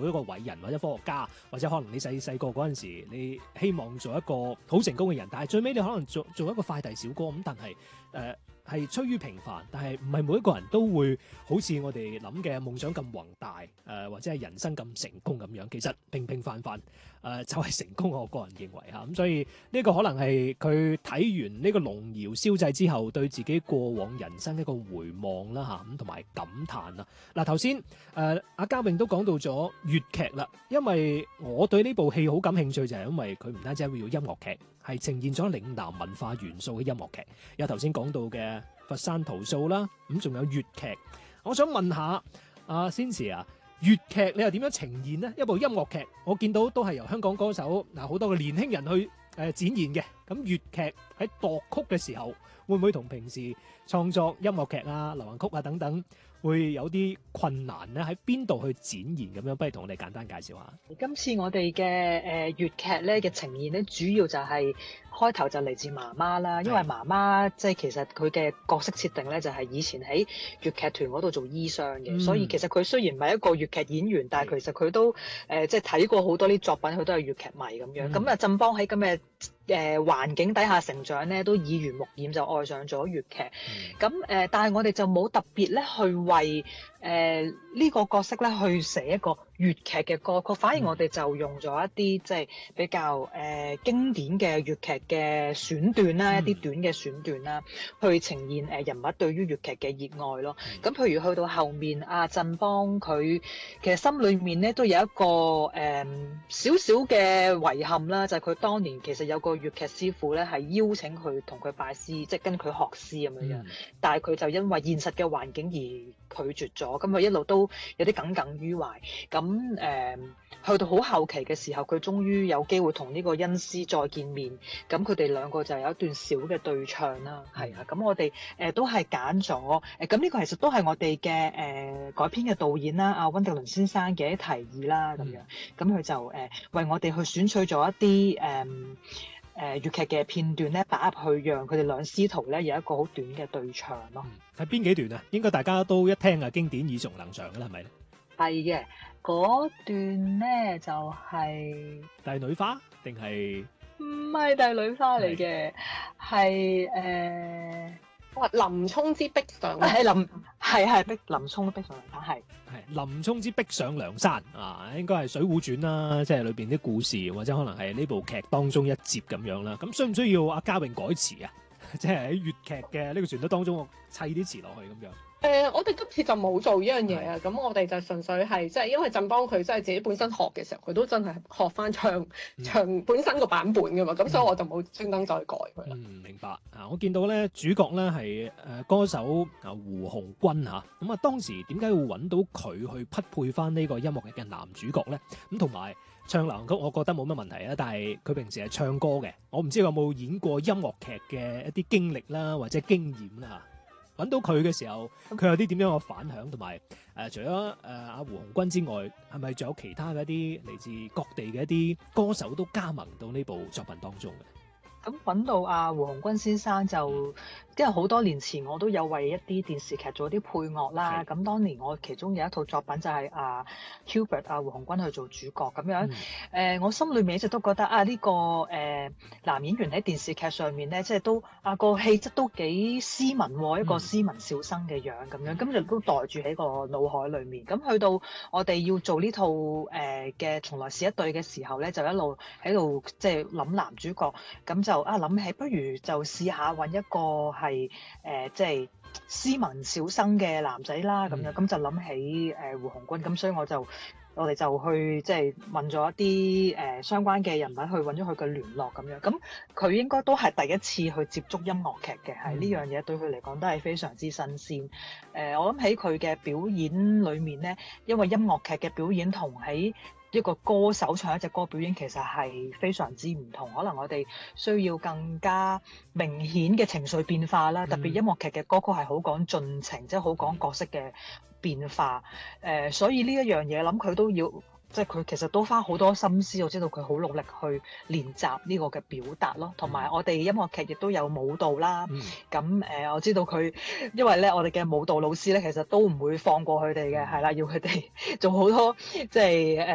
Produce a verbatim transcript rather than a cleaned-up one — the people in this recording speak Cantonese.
做一個偉人或者科學家，或者可能你細細個嗰陣時你希望做一個好成功嘅人，但係最尾你可能做做一個快遞小哥咁，但係誒。呃係趨於平凡，但係唔係每一個人都會好似我哋諗嘅夢想咁宏大，誒、呃、或者係人生咁成功咁樣。其實平平凡凡誒、呃、就係、是、成功。我個人認為嚇咁、嗯，所以呢個可能係佢睇完呢個龍窯燒製之後，對自己過往人生一個回望啦嚇咁，同、啊、埋感嘆啦。嗱頭先誒阿家榮都講到咗粵劇啦，因為我對呢部戲好感興趣，就係因為佢唔單止係要音樂劇，係呈現咗嶺南文化元素嘅音樂劇。有頭先講到嘅佛山桃素啦，咁仲有粵劇。我想問下阿 Cynthia 啊，粵劇你又點樣呈現呢？一部音樂劇，我見到都係由香港歌手嗱好多嘅年輕人去誒、呃、展現嘅。咁粵劇喺作曲嘅時候，會唔會同平時創作音樂劇啊、流行曲啊等等，會有啲困難咧？喺邊度去展現咁樣？不如同我哋簡單介紹下。 今次我哋嘅誒粵劇咧嘅呈現咧，主要就係、是、開頭就嚟自媽媽啦，因為媽媽即係其實佢嘅角色設定咧，就係、是、以前喺粵劇團嗰度做醫生嘅，嗯、所以其實佢雖然唔係一個粵劇演員，但係其實佢都誒、呃、即係睇過好多啲作品，佢都係粵劇迷咁樣。咁啊、嗯，振邦喺咁嘅誒環境底下成長咧，都耳濡目染就愛上咗粵劇。咁誒、嗯呃，但係我哋就冇特別咧去為誒呢、呃這個角色咧去寫一個粵劇嘅歌曲，反而我哋就用咗一啲即係比較誒、呃、經典嘅粵劇嘅選段啦，嗯、一啲短嘅選段啦，去呈現誒人物對於粵劇嘅熱愛咯。咁、嗯、譬如去到後面，阿振邦佢其實心裏面咧都有一個誒少少嘅遺憾啦，就係、是、佢當年其實有個粵劇師傅咧係邀請佢同佢拜師，即、就、係、是、跟佢學師咁樣樣，嗯、但係佢就因為現實嘅環境而拒絕咗，咁佢一路都有啲耿耿於懷。咁誒、呃，去到好後期嘅時候，佢終於有機會同呢個恩師再見面。咁佢哋兩個就有一段小嘅對唱啦，係啊。咁我哋誒、呃、都係揀咗誒，咁呢個其實都係我哋嘅誒改編嘅導演啦，阿溫迪倫先生嘅提議啦，咁樣。咁佢、嗯、就誒、呃、為我哋去選取咗一啲誒誒粵劇嘅片段咧，擺入去，讓佢哋兩師徒咧有一個好短嘅對唱咯。 係邊、嗯、幾段啊？應該大家都一聽啊，經典耳熟能詳㗎啦，係咪咧？ 係嘅，嗰段咧就係、是、 帝女花定係唔係帝女花嚟嘅，係誒哇林沖之逼上係林係係逼林沖逼上梁山，係係林沖之逼上梁山啊，應該係《水滸傳》啦，即係裏邊啲故事，或者可能係呢部劇當中一節咁樣啦。咁需唔需要阿家榮改詞啊？即係喺粵劇嘅呢個旋律當中，我砌啲詞落去咁樣。 誒、呃，我哋今次就冇做呢樣嘢啊，咁的我哋就純粹係即係因為振邦佢真係自己本身學嘅時候，佢都真係學翻唱、嗯、唱本身個版本噶嘛，咁、嗯、所以我就冇專登再改佢啦。嗯， 明白啊！我見到咧主角咧係誒歌手啊胡鴻鈞嚇，咁啊當時點解會揾到佢去匹配翻呢個音樂劇嘅男主角咧？咁同埋唱流行曲，我覺得冇乜問題啊，但係佢平時係唱歌嘅，我唔知有冇演過音樂劇嘅一啲經歷啦，或者經驗啦嚇。揾到佢嘅時候，佢有啲點樣嘅反響，同埋誒除咗誒阿胡鴻鈞之外，係咪仲有其他嘅一啲嚟自各地嘅一啲歌手都加盟到呢部作品當中嘅？ 咁揾到阿胡鴻鈞先生就，因為好多年前我都有為一啲電視劇做啲配樂啦。咁是當年我其中有一套作品就係阿 Hubert 阿胡鴻鈞去做主角咁樣。誒、嗯呃，我心裏面一直都覺得啊，呢、這個誒、呃、男演員喺電視劇上面咧，即係都啊個氣質都幾斯文喎，一個斯文小生嘅樣咁樣，咁、嗯、就都袋住喺個腦海裏面。咁去到我哋要做呢套誒嘅、呃、從來是一對嘅時候咧，就一路喺度即係諗男主角，咁就。就啊諗起，不如就試下揾一個係誒、呃、即係斯文小生嘅男仔啦，咁樣咁、嗯、就諗起誒、呃、胡鴻鈞，咁所以我就我哋就去即係問咗一啲誒、呃、相關嘅人物去揾咗佢嘅聯絡咁樣，咁佢應該都係第一次去接觸音樂劇嘅，係呢、嗯、樣嘢對佢嚟講都係非常之新鮮。誒、呃，我諗喺佢嘅表演裏面咧，因為音樂劇嘅表演同喺一個歌手唱一隻歌表演其實係非常之唔同，可能我哋需要更加明顯嘅情緒變化啦。嗯、特別音樂劇嘅歌曲係好講進程，即係好講角色嘅變化。誒、呃，所以呢一樣嘢，諗佢都要，即係佢其實都花好多心思。我知道佢好努力去練習呢個嘅表達咯。同埋我哋音樂劇亦都有舞蹈啦。咁誒、嗯呃，我知道佢，因為咧我哋嘅舞蹈老師咧，其實都唔會放過佢哋嘅，係啦，要佢哋做好多即係誒。